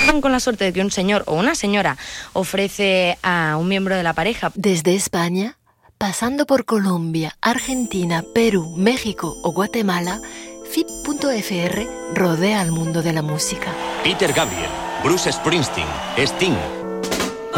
corran con la suerte de que un señor o una señora ofrece a un miembro de la pareja. Desde España, pasando por Colombia, Argentina, Perú, México o Guatemala, FIP.fr rodea al mundo de la música. Peter Gabriel, Bruce Springsteen, Sting,